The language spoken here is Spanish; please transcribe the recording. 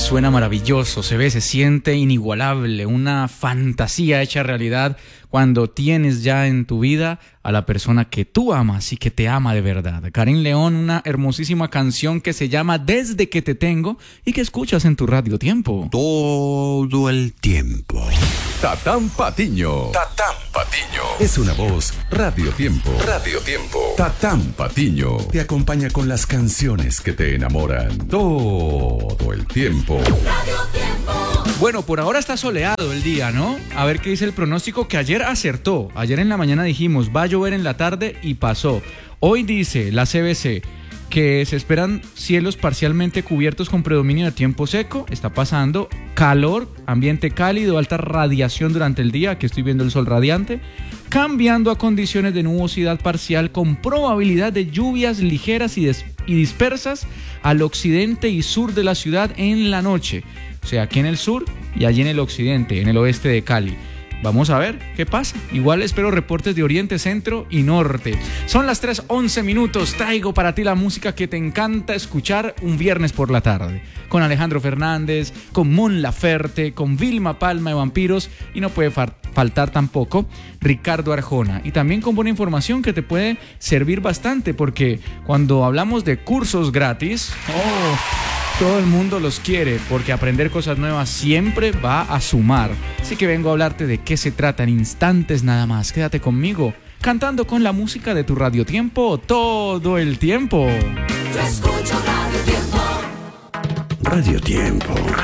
Suena maravilloso, se ve, se siente inigualable, una fantasía hecha realidad cuando tienes ya en tu vida a la persona que tú amas y que te ama de verdad. Karin León, una hermosísima canción que se llama Desde que te tengo y que escuchas en tu Radio Tiempo. Todo el tiempo. Tatán Patiño. Tatán Patiño. Es una voz Radio Tiempo. Radio Tiempo. Tatán Patiño. te acompaña con las canciones que te enamoran todo el tiempo. Radio Tiempo. Bueno, por ahora está soleado el día, ¿no? A ver qué dice el pronóstico, que ayer acertó. Ayer en la mañana dijimos, va a llover en la tarde y pasó. Hoy dice la CBC que se esperan cielos parcialmente cubiertos con predominio de tiempo seco. Está pasando calor, ambiente cálido, alta radiación durante el día, que estoy viendo el sol radiante, cambiando a condiciones de nubosidad parcial con probabilidad de lluvias ligeras y dispersas al occidente y sur de la ciudad en la noche. O sea, aquí en el sur y allí en el occidente, en el oeste de Cali. Vamos a ver qué pasa. Igual espero reportes de Oriente, Centro y Norte. Son las 3:11. Traigo para ti la música que te encanta escuchar un viernes por la tarde. Con Alejandro Fernández, con Mon Laferte, con Vilma Palma de Vampiros. Y no puede faltar tampoco Ricardo Arjona. Y también con buena información que te puede servir bastante. Porque cuando hablamos de cursos gratis... todo el mundo los quiere, porque aprender cosas nuevas siempre va a sumar. Así que vengo a hablarte de qué se trata en instantes nada más. Quédate conmigo, cantando con la música de tu Radio Tiempo todo el tiempo. Yo escucho Radio Tiempo. Radio Tiempo.